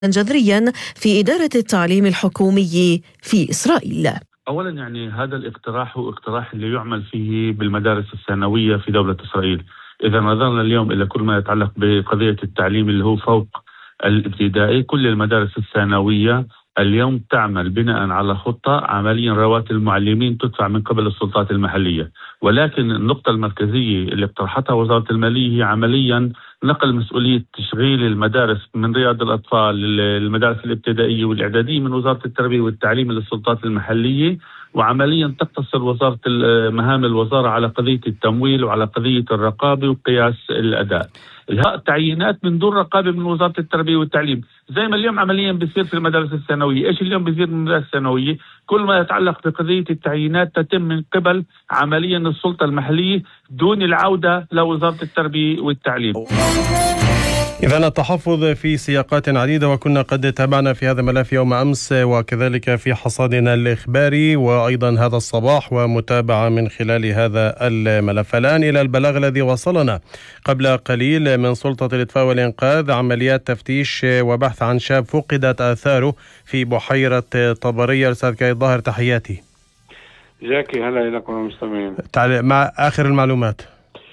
جذريا في إدارة التعليم الحكومي في إسرائيل. أولا هذا الاقتراح هو اقتراح اللي يعمل فيه بالمدارس الثانوية في دولة إسرائيل. إذا نظرنا اليوم إلى كل ما يتعلق بقضية التعليم اللي هو فوق الابتدائي، كل المدارس الثانوية اليوم تعمل بناء على خطة عمليا رواتب المعلمين تدفع من قبل السلطات المحلية، ولكن النقطة المركزية اللي اقترحتها وزارة المالية هي عمليا نقل مسؤولية تشغيل المدارس من رياض الأطفال المدارس الابتدائية والإعدادية من وزارة التربية والتعليم للسلطات المحلية، وعمليا تقتصر وزارة مهام الوزارة على قضية التمويل وعلى قضية الرقابة وقياس الأداء. إلغاء التعيينات من دون رقابة من وزارة التربية والتعليم، زي ما اليوم عمليا بيصير في المدارس الثانوية. إيش اليوم بيصير في المدارس الثانوية؟ كل ما يتعلق بقضية التعيينات تتم من قبل عمليا السلطة المحلية دون العودة لوزارة التربية والتعليم. إذن التحفظ في سياقات عديدة، وكنا قد تابعنا في هذا الملف يوم أمس وكذلك في حصادنا الإخباري وأيضا هذا الصباح، ومتابعة من خلال هذا الملف. الآن إلى البلاغ الذي وصلنا قبل قليل من سلطة الإطفاء والإنقاذ، عمليات تفتيش وبحث عن شاب فقدت آثاره في بحيرة طبرية. أستاذ كاي الظاهر، تحياتي. جاكي، هلا لكم المستمعين. مع آخر المعلومات.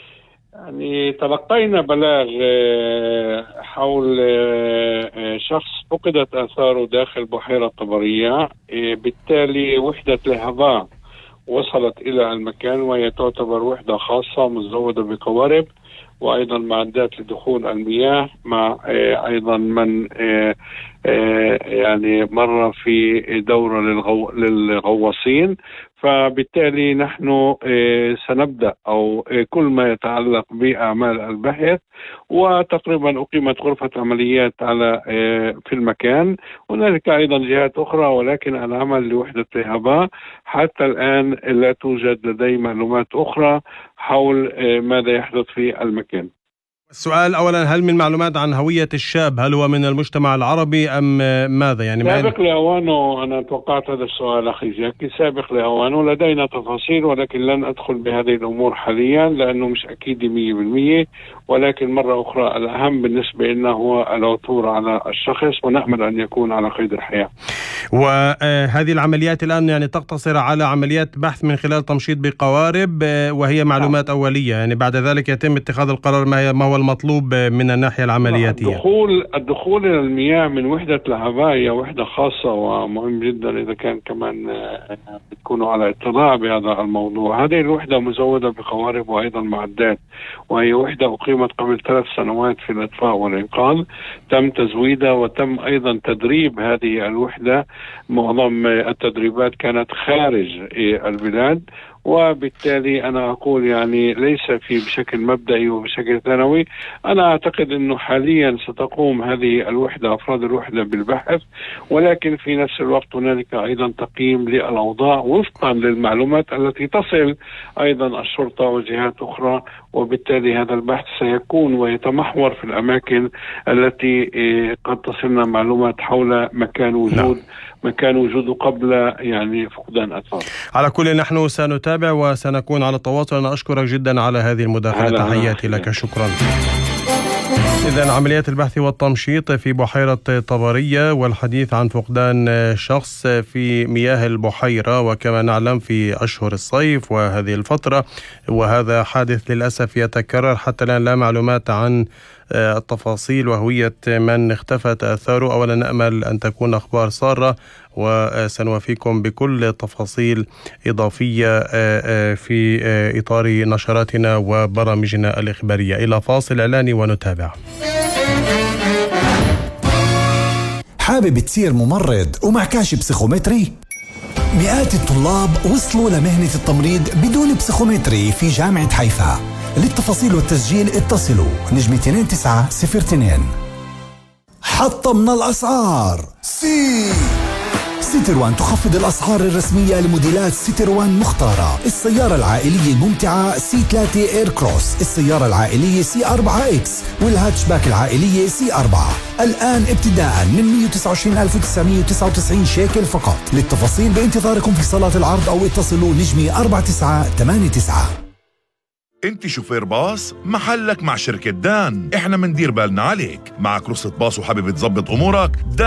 تلقينا بلاغ حول شخص فقدت آثاره داخل بحيرة طبرية، بالتالي وحدة لهضاء وصلت إلى المكان، وهي تعتبر وحدة خاصة مزودة بقوارب وأيضا معدات لدخول المياه، مع أيضا من مر في دورة للغواصين. فبالتالي نحن سنبدأ كل ما يتعلق بأعمال البحث، وتقريبا أقيمت غرفة عمليات في المكان. هنالك أيضا جهات أخرى، ولكن العمل لوحدة لهضاء حتى الآن لا توجد لدي معلومات أخرى حول ماذا يحدث في المكان. السؤال أولا، هل من معلومات عن هوية الشاب؟ هل هو من المجتمع العربي أم ماذا؟ سابق لأوانه. أنا توقعت هذا السؤال أخي جاكي، سابق لأوانه. لدينا تفاصيل ولكن لن أدخل بهذه الأمور حاليا لأنه مش أكيد 100%، ولكن مرة أخرى الأهم بالنسبة لنا هو العثور على الشخص، ونأمل أن يكون على قيد الحياة. وهذه العمليات الآن تقتصر على عمليات بحث من خلال تمشيط بقوارب، وهي معلومات أولية. بعد ذلك يتم اتخاذ القرار ما هو المطلوب من الناحية العملياتية. الدخول إلى المياه من وحدة لهضاء هي وحدة خاصة، ومهم جدا إذا كان كمان بتكونوا على اطلاع بهذا الموضوع. هذه الوحدة مزودة بقوارب وأيضا معدات، وهي وحدة أقيمت قبل 3 سنوات في الإطفاء والإنقاذ. تم تزويدها وتم أيضا تدريب هذه الوحدة. معظم التدريبات كانت خارج البلاد، وبالتالي أنا أقول ليس بشكل مبدئي وبشكل ثانوي. أنا أعتقد أنه حاليا ستقوم هذه الوحدة، أفراد الوحدة، بالبحث، ولكن في نفس الوقت هنالك أيضا تقييم للأوضاع وفقا للمعلومات التي تصل أيضا الشرطة وجهات أخرى. وبالتالي هذا البحث سيكون ويتمحور في الأماكن التي قد تصلنا معلومات حول مكان وجوده قبل فقدان أطفال. على كل نحن سنتابع وسنكون على التواصل. أنا أشكرك جدا على هذه المداخلة. تحياتي لك، شكرا. إذن عمليات البحث والتمشيط في بحيرة طبرية، والحديث عن فقدان شخص في مياه البحيرة، وكما نعلم في أشهر الصيف وهذه الفترة، وهذا حادث للأسف يتكرر. حتى الآن لا معلومات عن التفاصيل وهوية من اختفت آثاره. أولا نأمل أن تكون أخبار سارة، وسنوافيكم بكل تفاصيل إضافية في إطار نشراتنا وبرامجنا الإخبارية. إلى فاصل إعلاني ونتابع. حابب تصير ممرض ومع كاشف بسيخومتري؟ مئات الطلاب وصلوا لمهنة التمريض بدون بسيخومتري في جامعة حيفا. للتفاصيل والتسجيل اتصلوا نجم 2902. حطمنا الأسعار. سيتروان تخفض الأسعار الرسمية لموديلات سيتروان مختارة. السيارة العائلية الممتعة C3 إير كروس، السيارة العائلية C4X، والهاتشباك العائلية C4، الآن ابتداء من 129,999 شيكل فقط. للتفاصيل بانتظاركم في صالات العرض أو اتصلوا نجمي 4989. انت شوفير باص محلك مع شركة دان، احنا مندير بالنا عليك. معك رخصة باص وحابب تظبط امورك؟